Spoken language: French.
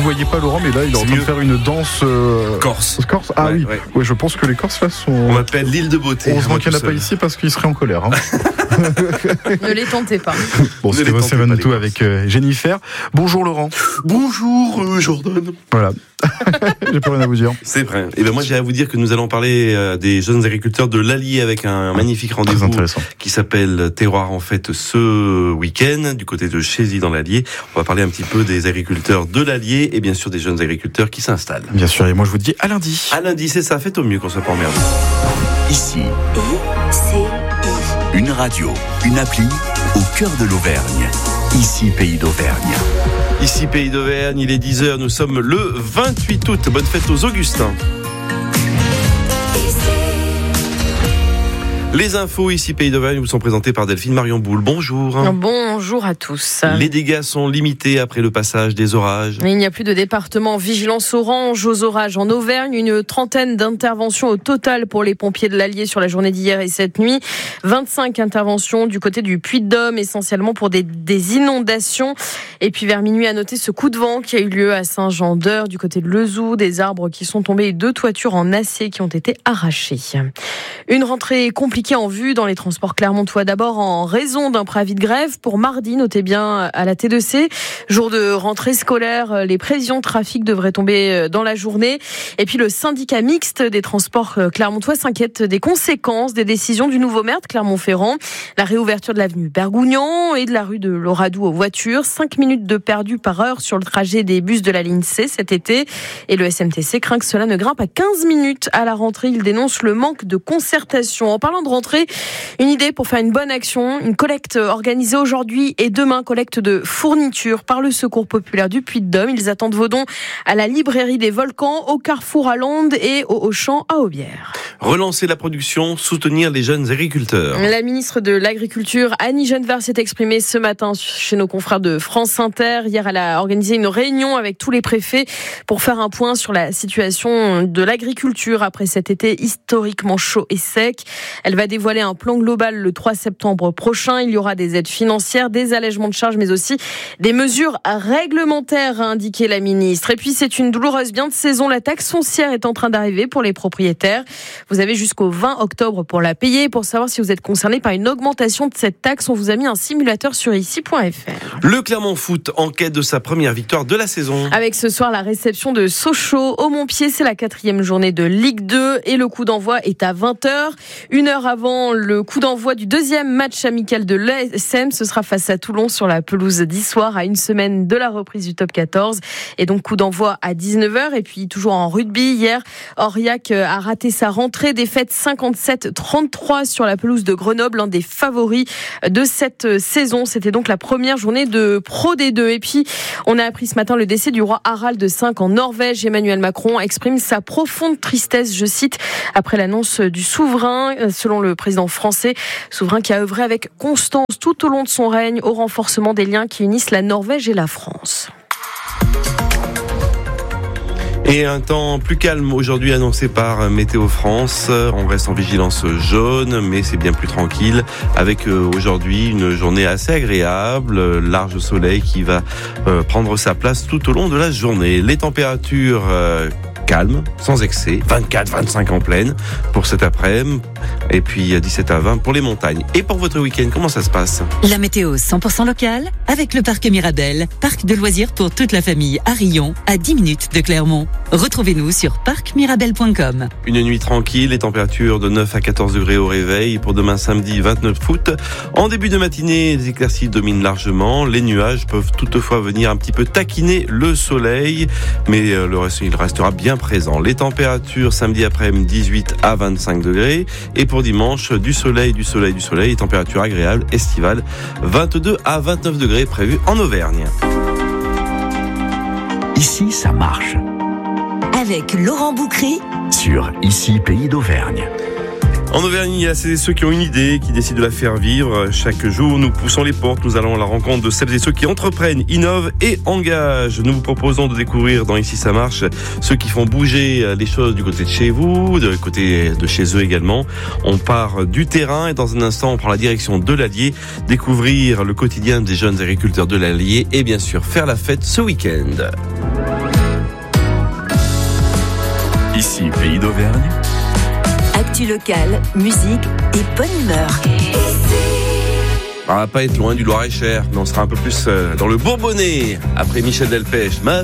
voyez pas Laurent, mais là il est en train de faire une danse Corse. Ah ouais, oui. ouais. Ouais, je pense que les Corses là sont. On m'appelle l'île de beauté. Heureusement qu'il n'y en a pas ici parce qu'il serait en colère. Hein. Ne les tentez pas. Bon, Ne c'était les tentez Seven pas, Two les avec Jennifer. Bonjour Laurent. Bonjour Jordan. Voilà. J'ai plus rien à vous dire. C'est vrai. Et ben moi j'ai à vous dire que nous allons parler des jeunes agriculteurs de l'Allier avec un magnifique rendez-vous qui s'appelle Terroir en fait ce week-end du côté de Chézy dans l'Allier. On va parler un petit peu des agriculteurs de l'Allier et bien sûr des jeunes agriculteurs qui s'installent. Bien sûr, et moi je vous dis à lundi. À lundi, c'est ça, faites au mieux qu'on soit pas emmerdé. Ici, une radio, une appli au cœur de l'Auvergne. Ici, Pays d'Auvergne. Ici, Pays d'Auvergne, il est 10h, nous sommes le 28 août. Bonne fête aux Augustins. Les infos ici Pays d'Auvergne vous sont présentées par Delphine Marion Boule. Bonjour. Bonjour à tous. Les dégâts sont limités après le passage des orages. Il n'y a plus de département vigilance orange aux orages en Auvergne. Une trentaine d'interventions au total pour les pompiers de l'Allier sur la journée d'hier et cette nuit. 25 interventions du côté du Puy-de-Dôme, essentiellement pour des inondations. Et puis vers minuit, à noter ce coup de vent qui a eu lieu à Saint-Jean-d'Eure, du côté de Lezoux. Des arbres qui sont tombés et 2 toitures en acier qui ont été arrachées. Une rentrée compliquée en vue dans les transports clermontois. D'abord en raison d'un préavis de grève pour mardi, notez bien à la T2C. Jour de rentrée scolaire, les prévisions trafic devraient tomber dans la journée. Et puis le syndicat mixte des transports clermontois s'inquiète des conséquences des décisions du nouveau maire de Clermont-Ferrand. La réouverture de l'avenue Bergougnan et de la rue de Loradou aux voitures. 5 minutes de perdu par heure sur le trajet des bus de la ligne C cet été. Et le SMTC craint que cela ne grimpe à 15 minutes à la rentrée. Il dénonce le manque de concertation. En parlant de rentrée, une idée pour faire une bonne action, une collecte organisée aujourd'hui et demain, collecte de fournitures par le Secours populaire du Puy-de-Dôme. Ils attendent vos dons à la librairie des Volcans, au Carrefour à Landes et au Auchan à Aubière. Relancer la production, soutenir les jeunes agriculteurs. La ministre de l'Agriculture, Annie Genevard, s'est exprimée ce matin chez nos confrères de France Inter. Hier, elle a organisé une réunion avec tous les préfets pour faire un point sur la situation de l'agriculture après cet été historiquement chaud et sec. Elle va dévoiler un plan global le 3 septembre prochain. Il y aura des aides financières, des allègements de charges, mais aussi des mesures réglementaires, a indiqué la ministre. Et puis, c'est une douloureuse bien de saison. La taxe foncière est en train d'arriver pour les propriétaires. Vous avez jusqu'au 20 octobre pour la payer. Pour savoir si vous êtes concerné par une augmentation de cette taxe, on vous a mis un simulateur sur ici.fr. Le Clermont Foot en quête de sa première victoire de la saison. Avec ce soir la réception de Sochaux au Montpied, c'est la 4e journée de Ligue 2 et le coup d'envoi est à 20h. Une heure avant le coup d'envoi du 2e match amical de l'ESM, ce sera face à Toulon sur la pelouse d'Issoire à une semaine de la reprise du top 14. Et donc coup d'envoi à 19h. Et puis toujours en rugby, hier, Aurillac a raté sa rentrée, défaite 57-33 sur la pelouse de Grenoble, l'un des favoris de cette saison. C'était donc la première journée de Pro D2. Et puis, on a appris ce matin le décès du roi Harald V en Norvège. Emmanuel Macron exprime sa profonde tristesse, je cite, après l'annonce du souverain, selon le président français, souverain qui a œuvré avec constance tout au long de son règne au renforcement des liens qui unissent la Norvège et la France. Et un temps plus calme aujourd'hui annoncé par Météo France. On reste en vigilance jaune, mais c'est bien plus tranquille avec aujourd'hui une journée assez agréable, large soleil qui va prendre sa place tout au long de la journée. Les températures calme, sans excès, 24-25 en pleine pour cet après-midi, et puis 17 à 20 pour les montagnes. Et pour votre week-end, comment ça se passe ? La météo 100% locale avec le parc Mirabel, parc de loisirs pour toute la famille à Rion, à 10 minutes de Clermont. Retrouvez-nous sur parcmirabel.com. Une nuit tranquille, les températures de 9 à 14 degrés au réveil. Pour demain samedi, 29 août. En début de matinée, les éclaircies dominent largement. Les nuages peuvent toutefois venir un petit peu taquiner le soleil, mais il restera bien présent. Les températures samedi après-midi 18 à 25 degrés et pour dimanche du soleil, température agréable estivale 22 à 29 degrés prévus en Auvergne. Ici, ça marche. Avec Laurent Boucry Sur Ici, Pays d'Auvergne. En Auvergne, il y a ceux qui ont une idée, qui décident de la faire vivre. Chaque jour, nous poussons les portes. Nous allons à la rencontre de celles et ceux qui entreprennent, innovent et engagent. Nous vous proposons de découvrir dans Ici ça marche ceux qui font bouger les choses du côté de chez vous, du côté de chez eux également. On part du terrain et dans un instant, on prend la direction de l'Allier, découvrir le quotidien des jeunes agriculteurs de l'Allier et bien sûr faire la fête ce week-end. Ici, Pays d'Auvergne. Actu locale, musique et bonne humeur. On va pas être loin du Loir-et-Cher, mais on sera un peu plus dans le Bourbonnais après Michel Delpech. Ma